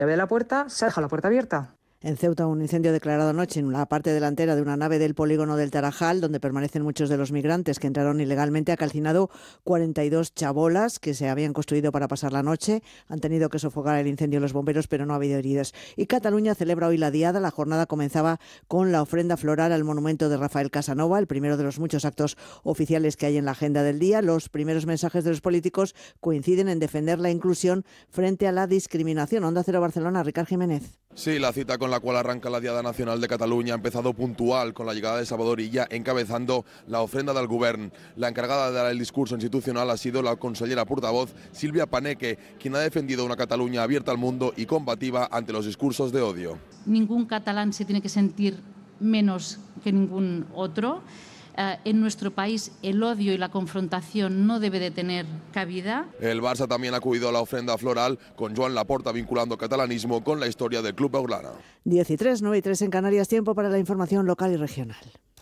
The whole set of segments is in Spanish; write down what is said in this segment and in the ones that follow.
llave de la puerta, se ha dejado la puerta abierta. En Ceuta, un incendio declarado anoche en la parte delantera de una nave del polígono del Tarajal, donde permanecen muchos de los migrantes que entraron ilegalmente, ha calcinado 42 chabolas que se habían construido para pasar la noche. Han tenido que sofocar el incendio los bomberos, pero no ha habido heridos. Y Cataluña celebra hoy la Diada. La jornada comenzaba con la ofrenda floral al monumento de Rafael Casanova, el primero de los muchos actos oficiales que hay en la agenda del día. Los primeros mensajes de los políticos coinciden en defender la inclusión frente a la discriminación. Onda Cero Barcelona, Ricard Jiménez. Sí, la cita con la cual arranca la Diada Nacional de Cataluña ha empezado puntual con la llegada de Salvador Illa encabezando la ofrenda del Govern. La encargada de dar el discurso institucional ha sido la consellera portavoz Sílvia Paneque, quien ha defendido una Cataluña abierta al mundo y combativa ante los discursos de odio. Ningún catalán se tiene que sentir menos que ningún otro. En nuestro país el odio y la confrontación no debe de tener cabida. El Barça también ha acudido a la ofrenda floral con Joan Laporta vinculando catalanismo con la historia del club blaugrana. 10:03, 9:03 en Canarias, tiempo para la información local y regional.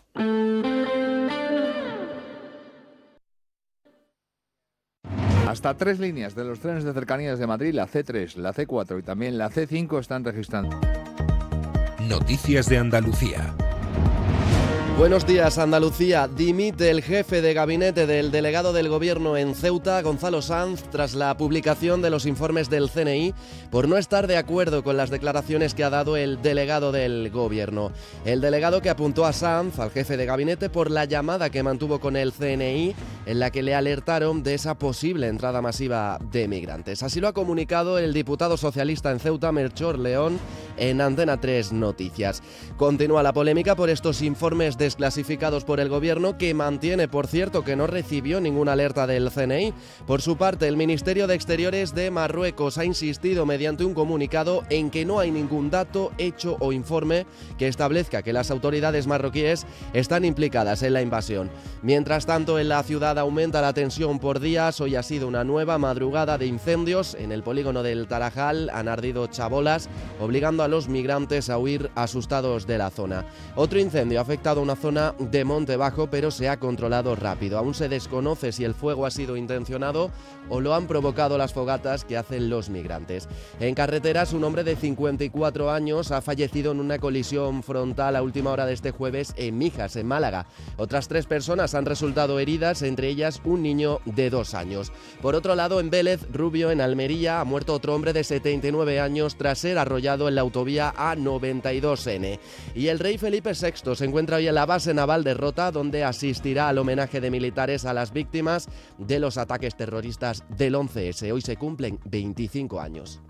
Hasta 3 líneas de los trenes de cercanías de Madrid, la C3, la C4 y también la C5 están registrando. Noticias de Andalucía. Buenos días, Andalucía. Dimite el jefe de gabinete del delegado del Gobierno en Ceuta, Gonzalo Sanz, tras la publicación de los informes del CNI por no estar de acuerdo con las declaraciones que ha dado el delegado del Gobierno. El delegado que apuntó a Sanz, al jefe de gabinete, por la llamada que mantuvo con el CNI en la que le alertaron de esa posible entrada masiva de migrantes. Así lo ha comunicado el diputado socialista en Ceuta, Melchor León, en Antena 3 Noticias. Continúa la polémica por estos informes desclasificados por el Gobierno, que mantiene, por cierto, que no recibió ninguna alerta del CNI. Por su parte, el Ministerio de Exteriores de Marruecos ha insistido mediante un comunicado en que no hay ningún dato, hecho o informe que establezca que las autoridades marroquíes están implicadas en la invasión. Mientras tanto, en la ciudad aumenta la tensión por días. Hoy ha sido una nueva madrugada de incendios. En el polígono del Tarajal han ardido chabolas, obligando a los migrantes a huir asustados de la zona. Otro incendio ha afectado a una zona de Monte Bajo, pero se ha controlado rápido. Aún se desconoce si el fuego ha sido intencionado o lo han provocado las fogatas que hacen los migrantes. En carreteras, un hombre de 54 años ha fallecido en una colisión frontal a última hora de este jueves en Mijas, en Málaga. Otras 3 personas han resultado heridas, entre ellas un niño de 2 años. Por otro lado, en Vélez, Rubio, en Almería, ha muerto otro hombre de 79 años tras ser arrollado en la autovía A92N. Y el rey Felipe VI se encuentra hoy en la base naval de Rota, donde asistirá al homenaje de militares a las víctimas de los ataques terroristas del 11S. Hoy se cumplen 25 años.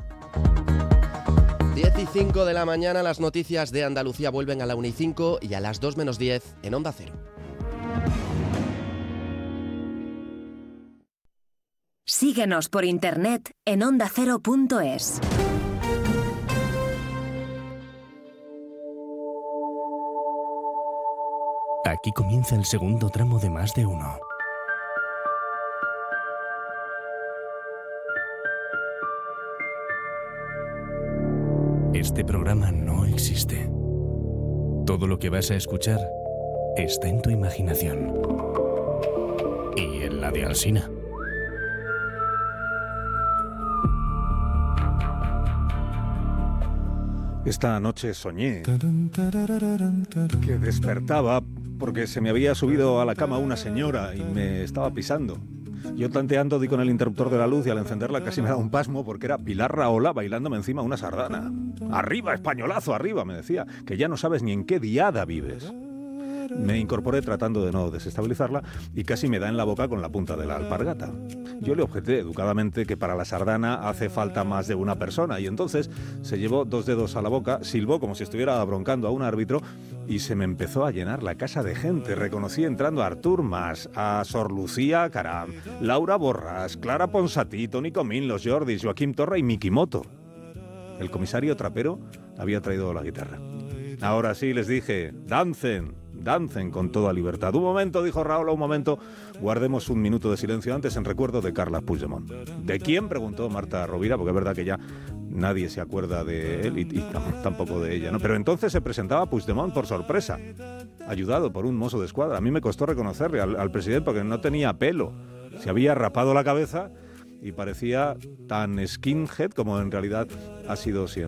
10:05 de la mañana, las noticias de Andalucía vuelven a la 1:05 y a las 2 menos 10 en Onda Cero. Síguenos por internet en ondacero.es. Aquí comienza el segundo tramo de Más de Uno. Este programa no existe. Todo lo que vas a escuchar está en tu imaginación. Y en la de Alsina. Esta noche soñé que despertaba porque se me había subido a la cama una señora y me estaba pisando. Yo tanteando di con el interruptor de la luz y al encenderla casi me da un pasmo porque era Pilar Rahola bailándome encima una sardana. ¡Arriba, españolazo, arriba!, me decía, que ya no sabes ni en qué diada vives. Me incorporé tratando de no desestabilizarla y casi me da en la boca con la punta de la alpargata. Yo le objeté educadamente que para la sardana hace falta más de una persona y entonces se llevó 2 dedos a la boca, silbó como si estuviera broncando a un árbitro y se me empezó a llenar la casa de gente. Reconocí entrando a Artur Mas, a Sor Lucía Caram, Laura Borràs, Clara Ponsatí, Toni Comín, Los Jordis, Joaquim Torra y Mikimoto. El comisario trapero había traído la guitarra. Ahora sí, les dije, dancen con toda libertad. Un momento, dijo Rahola, un momento. Guardemos un minuto de silencio antes en recuerdo de Carles Puigdemont. ¿De quién?, preguntó Marta Rovira, porque es verdad que ya nadie se acuerda de él y tampoco de ella, ¿no? Pero entonces se presentaba Puigdemont por sorpresa, ayudado por un mozo de escuadra. A mí me costó reconocerle al presidente porque no tenía pelo. Se había rapado la cabeza y parecía tan skinhead como en realidad ha sido siempre.